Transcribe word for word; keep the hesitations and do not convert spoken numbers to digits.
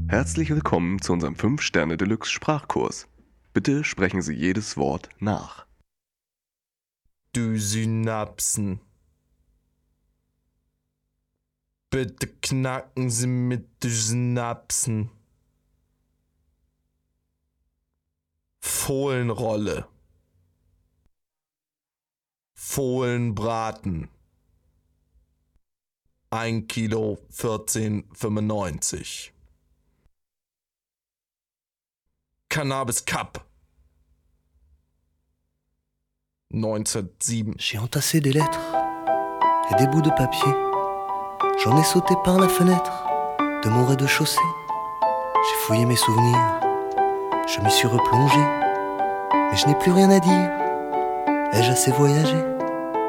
Herzlich willkommen zu unserem fünf Sterne Deluxe Sprachkurs. Bitte sprechen Sie jedes Wort nach. Du Synapsen. Bitte knacken Sie mit den Synapsen. Fohlenrolle. Fohlenbraten. Ein Kilo vierzehn fünfundneunzig. Cannabis Cup. neunzehnhundertsieben. J'ai entassé des lettres et des bouts de papier. J'en ai sauté par la fenêtre de mon rez-de-chaussée. J'ai fouillé mes souvenirs, je m'y suis replongé. Mais je n'ai plus rien à dire. Ai-je assez voyagé ?